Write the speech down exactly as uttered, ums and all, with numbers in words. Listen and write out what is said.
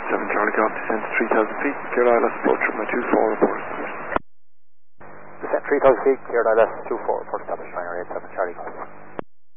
seven Charlie Golf, descent to three thousand feet, cleared I L S approach from my two four report. Descent three thousand feet, cleared I L S two four report established, Ryanair eight seven Charlie Golf.